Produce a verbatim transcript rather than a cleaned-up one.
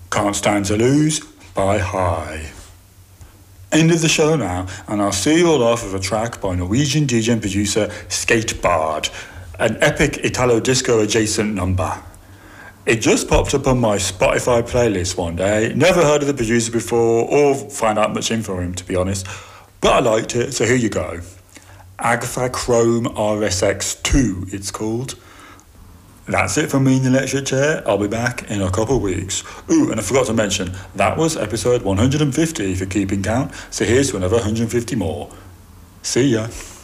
Can't Stand to Lose by High. End of the show now, and I'll see you all off with a track by Norwegian D J and producer Skatebard, an epic Italo-disco adjacent number. It just popped up on my Spotify playlist one day. Never heard of the producer before or found out much info on him, to be honest, but I liked it, so here you go. Agfa Chrome R S X two, it's called. That's it from me in the electric chair. I'll be back in a couple of weeks. Ooh, and I forgot to mention, that was episode one hundred fifty for keeping count, so here's to another one hundred fifty more. See ya.